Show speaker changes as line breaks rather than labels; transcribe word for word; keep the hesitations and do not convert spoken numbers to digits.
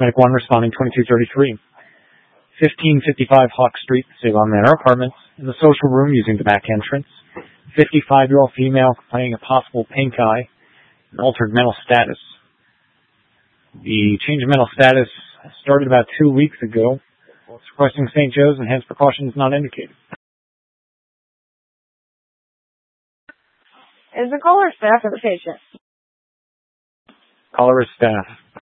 Medic one responding twenty-two thirty-three. fifteen fifty-five Hawk Street, Ceylon Manor Apartments. In the social room using the back entrance. fifty-five-year-old female complaining of possible pink eye and altered mental status. The change of mental status started about two weeks ago. It's requesting Saint Joe's and hence precautions not indicated.
Is the caller staff or the patient?
Caller is staff.